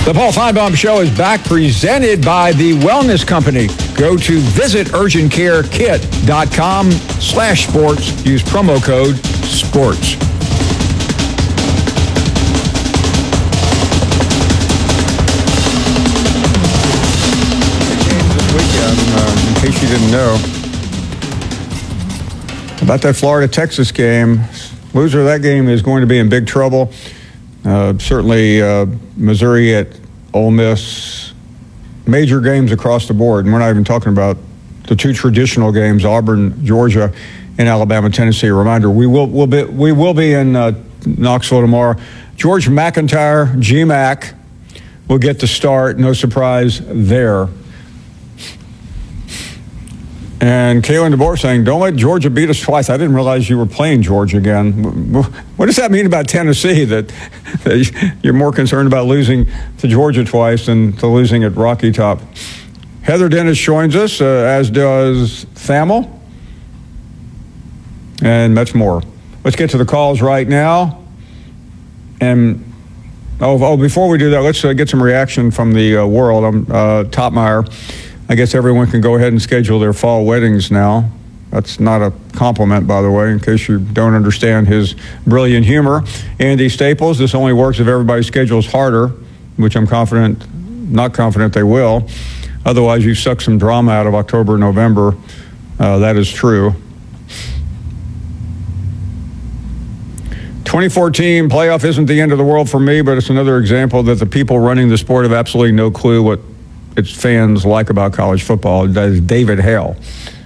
The Paul Feinbaum Show is back, presented by the Wellness Company. Go to visiturgentcarekit.com/sports. Use promo code SPORTS. This weekend, in case you didn't know, about that Florida-Texas game. Loser of that game is going to be in big trouble. Certainly Missouri at Ole Miss, major games across the board. And we're not even talking about the two traditional games, Auburn, Georgia, and Alabama, Tennessee. A reminder, we will be in Knoxville tomorrow. George McIntyre, GMAC, will get the start. No surprise there. And Kalen DeBoer saying, don't let Georgia beat us twice. I didn't realize you were playing Georgia again. What does that mean about Tennessee, that you're more concerned about losing to Georgia twice than to losing at Rocky Top? Heather Dennis joins us, as does Thamel, and much more. Let's get to the calls right now. And before we do that, let's get some reaction from the world. Topmeyer. I guess everyone can go ahead and schedule their fall weddings now. That's not a compliment, by the way, in case you don't understand his brilliant humor. Andy Staples, this only works if everybody schedules harder, which I'm not confident they will. Otherwise, you suck some drama out of October and November. That is true. 2014 playoff isn't the end of the world for me, but it's another example that the people running the sport have absolutely no clue what its fans like about college football. That is David Hale.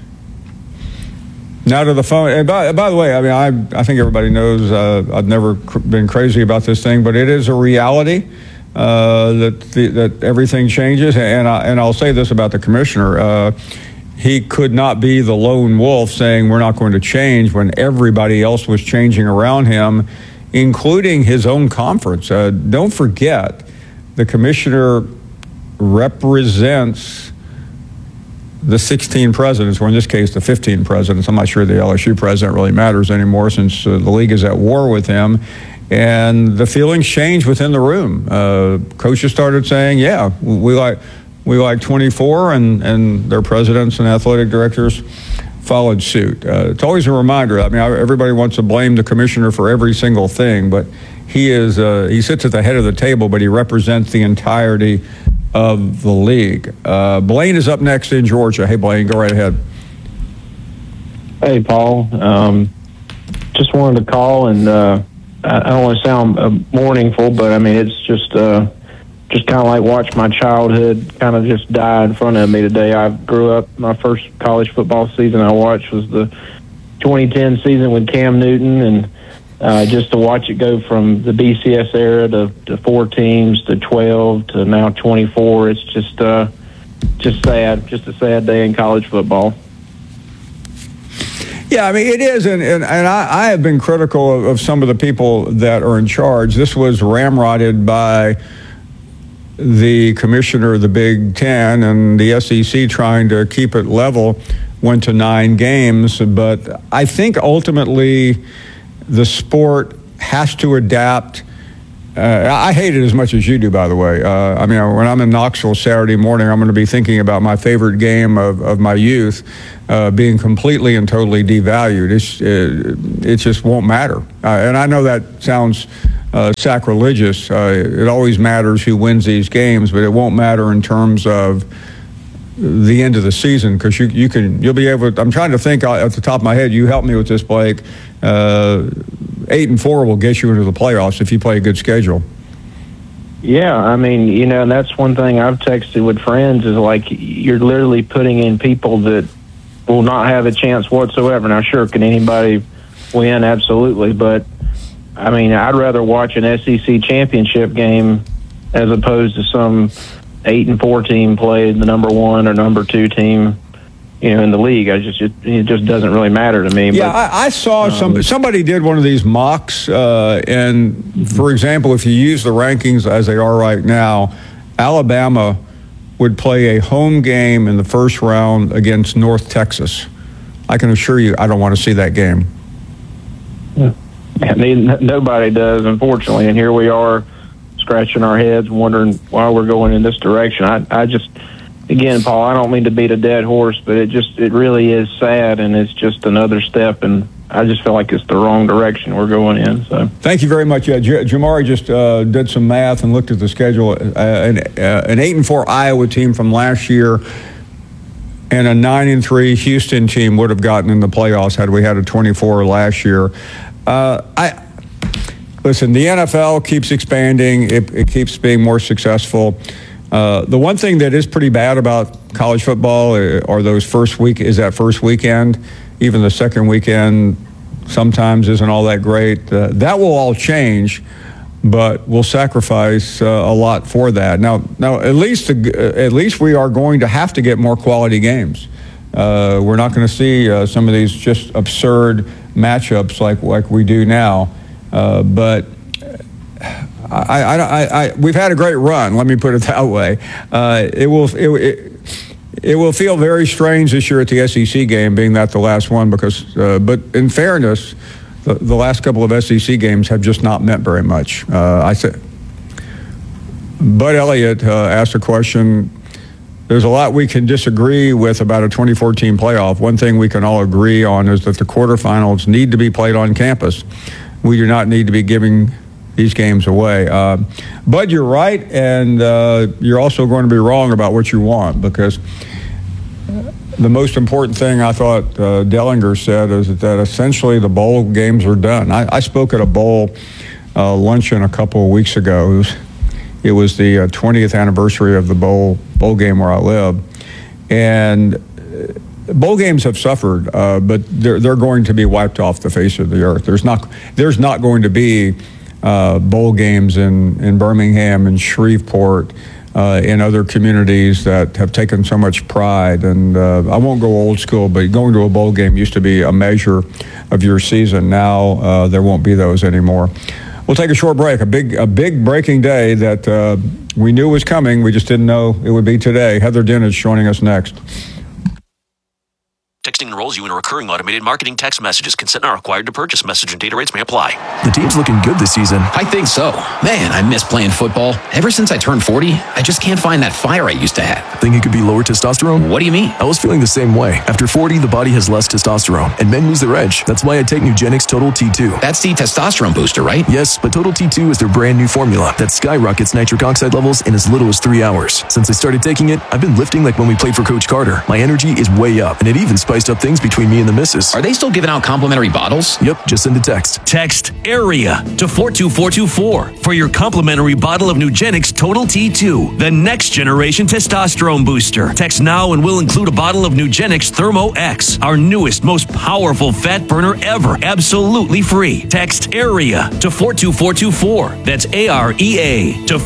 Now to the phone. And by the way, I mean, I think everybody knows I've never been crazy about this thing, but it is a reality that everything changes. And I'll say this about the commissioner. He could not be the lone wolf saying we're not going to change when everybody else was changing around him, including his own conference. Don't forget, the commissioner represents the 16 presidents, or in this case, the 15 presidents. I'm not sure the LSU president really matters anymore since the league is at war with him. And the feelings changed within the room. Coaches started saying, yeah, we like 24, and their presidents and athletic directors followed suit. It's always a reminder. I mean, everybody wants to blame the commissioner for every single thing, but he sits at the head of the table, but he represents the entirety of the league. Blaine is up next in Georgia. Hey, Blaine, go right ahead. Hey, Paul. Just wanted to call, and I don't want to sound mourningful, but I mean, it's just kind of like watch my childhood kind of just die in front of me today. I grew up, my first college football season I watched was the 2010 season with Cam Newton, and just to watch it go from the BCS era to 4 teams to 12 to now 24, it's just sad. Just a sad day in college football. Yeah, I mean, it is, and I have been critical of some of the people that are in charge. This was ramrodded by the commissioner of the Big Ten and the SEC trying to keep it level, went to 9 games. But I think ultimately the sport has to adapt. I hate it as much as you do, by the way. I mean, when I'm in Knoxville Saturday morning, I'm going to be thinking about my favorite game of my youth being completely and totally devalued. It just won't matter. And I know that sounds sacrilegious. It always matters who wins these games, but it won't matter in terms of the end of the season, because you'll be able to, I'm trying to think at the top of my head. You help me with this, Blake. 8-4 will get you into the playoffs if you play a good schedule. Yeah, I mean, you know, and that's one thing I've texted with friends is like you're literally putting in people that will not have a chance whatsoever. Now, sure, can anybody win? Absolutely, but I mean, I'd rather watch an SEC championship game as opposed to some 8-4 team play the number 1 or number 2 team, you know, in the league. It just doesn't really matter to me. Yeah, but I saw somebody did one of these mocks, and for example, if you use the rankings as they are right now, Alabama would play a home game in the first round against North Texas. I can assure you, I don't want to see that game. Yeah. I mean, nobody does, unfortunately, and here we are scratching our heads, wondering why we're going in this direction. I just, again, Paul, I don't mean to beat a dead horse, but it really is sad, and it's just another step, and I just feel like it's the wrong direction we're going in. So, thank you very much. Jamari just did some math and looked at the schedule. An 8-4 Iowa team from last year and a 9-3 Houston team would have gotten in the playoffs had we had a 24 last year. Listen, the NFL keeps expanding. It keeps being more successful. The one thing that is pretty bad about college football are is that first weekend. Even the second weekend sometimes isn't all that great. That will all change, but we'll sacrifice a lot for that. Now, at least we are going to have to get more quality games. We're not going to see some of these just absurd matchups like we do now. But we've had a great run. Let me put it that way. It will feel very strange this year at the SEC game, being that the last one, because. But in fairness, the last couple of SEC games have just not meant very much. Bud Elliott asked a question. There's a lot we can disagree with about a 2014 playoff. One thing we can all agree on is that the quarterfinals need to be played on campus. We do not need to be giving these games away. Bud, you're right, and you're also going to be wrong about what you want, because the most important thing I thought Dellinger said is that essentially the bowl games are done. I spoke at a bowl luncheon a couple of weeks ago. It was the 20th anniversary of the bowl game where I live, and bowl games have suffered, but they're going to be wiped off the face of the earth. There's not going to be bowl games in Birmingham and Shreveport, in other communities that have taken so much pride. And I won't go old school, but going to a bowl game used to be a measure of your season. Now there won't be those anymore. We'll take a short break. A big breaking day that we knew was coming. We just didn't know it would be today. Heather Dinich joining us next. Texting enrolls you in recurring automated marketing text messages. Consent not required to purchase. Message and data rates may apply. The team's looking good this season. I think so. Man, I miss playing football. Ever since I turned 40, I just can't find that fire I used to have. Think it could be lower testosterone? What do you mean? I was feeling the same way. After 40, the body has less testosterone, and men lose their edge. That's why I take Nugenix Total T2. That's the testosterone booster, right? Yes, but Total T2 is their brand new formula that skyrockets nitric oxide levels in as little as 3 hours. Since I started taking it, I've been lifting like when we played for Coach Carter. My energy is way up, and it even spiced up things between me and the missus. Are they still giving out complimentary bottles? Yep, just send a text. Text AREA to 42424 for your complimentary bottle of Nugenix Total T2, the next generation testosterone booster. Text now and we'll include a bottle of Nugenix Thermo X, our newest, most powerful fat burner ever, absolutely free. Text AREA to 42424. That's AREA to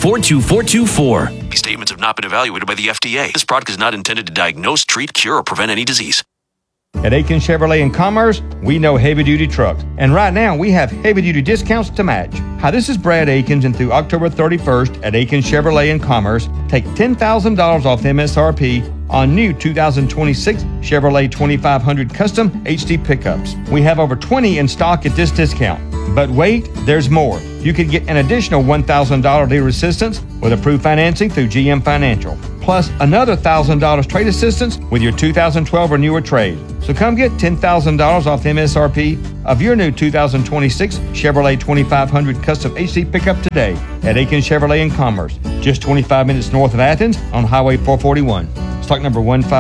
42424. These statements have not been evaluated by the FDA. This product is not intended to diagnose, treat, cure, or prevent any disease. At Aiken Chevrolet in Commerce, we know heavy-duty trucks. And right now, we have heavy-duty discounts to match. Hi, this is Brad Aikens, and through October 31st at Aiken Chevrolet in Commerce, take $10,000 off MSRP on new 2026 Chevrolet 2500 Custom HD pickups. We have over 20 in stock at this discount. But wait, there's more. You could get an additional $1,000 dealer assistance with approved financing through GM Financial, plus another $1,000 trade assistance with your 2012 or newer trade. So come get $10,000 off the MSRP of your new 2026 Chevrolet 2500 Custom HD pickup today at Aiken Chevrolet in Commerce, just 25 minutes north of Athens on Highway 441. Stock number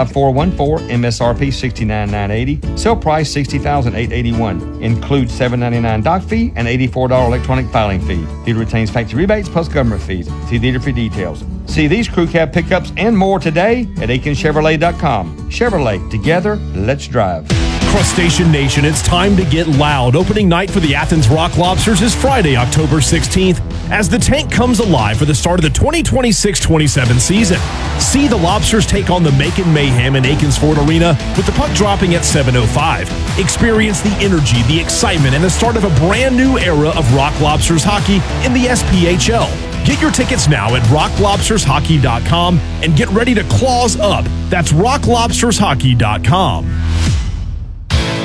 15414, MSRP $69,980, sale price $60,881. Includes $7.99 dock fee and $84 electronic filing fee. Dealer retains factory rebates plus government fees. See dealer for details. See these crew cab pickups and more today at AikenChevrolet.com. Chevrolet, together, let's drive. Crustacean Nation, it's time to get loud. Opening night for the Athens Rock Lobsters is Friday, October 16th, as the tank comes alive for the start of the 2026-27 season. See the Lobsters take on the Macon Mayhem in Aikens Ford Arena with the puck dropping at 7:05. Experience the energy, the excitement, and the start of a brand new era of Rock Lobsters hockey in the SPHL. Get your tickets now at rocklobstershockey.com and get ready to claws up. That's rocklobstershockey.com.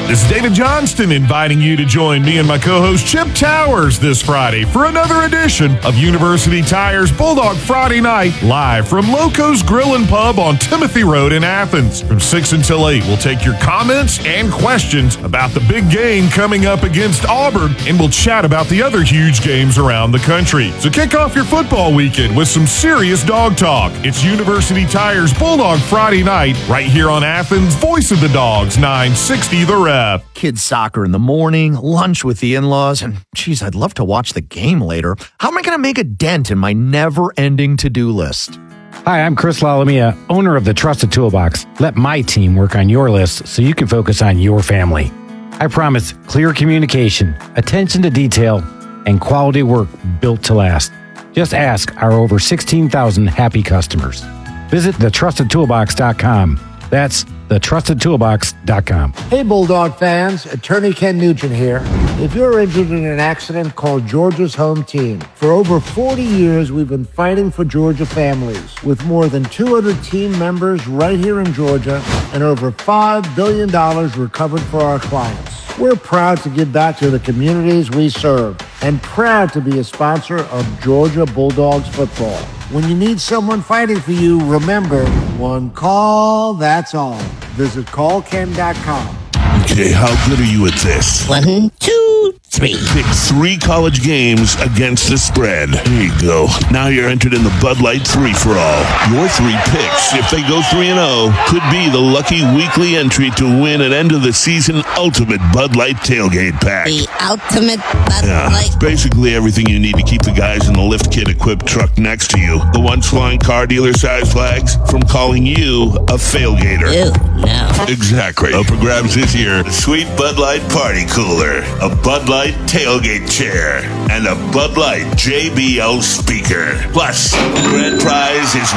This is David Johnston inviting you to join me and my co-host Chip Towers this Friday for another edition of University Tire's Bulldog Friday Night, live from Loco's Grill and Pub on Timothy Road in Athens. From 6 until 8, we'll take your comments and questions about the big game coming up against Auburn, and we'll chat about the other huge games around the country. So kick off your football weekend with some serious dog talk. It's University Tire's Bulldog Friday Night, right here on Athens' Voice of the Dogs, 960 The Ref. Kids soccer in the morning, lunch with the in-laws, and geez, I'd love to watch the game later. How am I going to make a dent in my never-ending to-do list? Hi, I'm Chris Lalamia, owner of the Trusted Toolbox. Let my team work on your list so you can focus on your family. I promise clear communication, attention to detail, and quality work built to last. Just ask our over 16,000 happy customers. Visit thetrustedtoolbox.com. That's thetrustedtoolbox.com. Hey, Bulldog fans. Attorney Ken Nugent here. If you're injured in an accident, call Georgia's Home Team. For over 40 years, we've been fighting for Georgia families with more than 200 team members right here in Georgia and over $5 billion recovered for our clients. We're proud to give back to the communities we serve and proud to be a sponsor of Georgia Bulldogs football. When you need someone fighting for you, remember, one call, that's all. Visit callken.com. Okay, how good are you at this? 1, 2, 3. Pick 3 college games against the spread. There you go. Now you're entered in the Bud Light 3-for-all. Your 3 picks, if they go 3-0, could be the lucky weekly entry to win an end-of-the-season ultimate Bud Light tailgate pack. The ultimate Bud Light. Basically everything you need to keep the guys in the lift kit equipped truck next to you. The ones flying car dealer size flags from calling you a failgater. Ew, no. Exactly. Up for grabs this year, the sweet Bud Light party cooler, a Bud Light tailgate chair, and a Bud Light JBL speaker. Plus, the grand prize is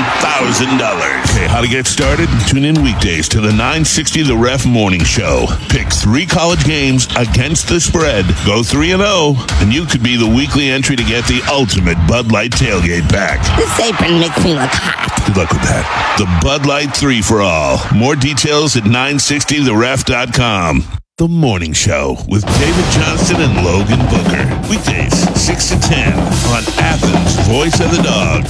$1,000. Okay, how to get started? Tune in weekdays to the 960 The Ref Morning Show. Pick 3 college games against the spread. Go 3-0, and you could be the weekly entry to get the ultimate Bud Light tailgate pack. This apron makes me look hot. Good luck with that. The Bud Light 3-for-all. More details at 960theref.com. The Morning Show with David Johnston and Logan Booker. Weekdays, 6 to 10 on Athens' Voice of the Dogs.